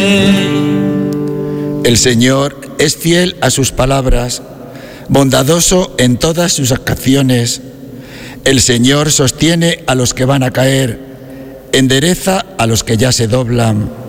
El Señor es fiel a sus palabras, bondadoso en todas sus acciones. El Señor sostiene a los que van a caer, endereza a los que ya se doblan.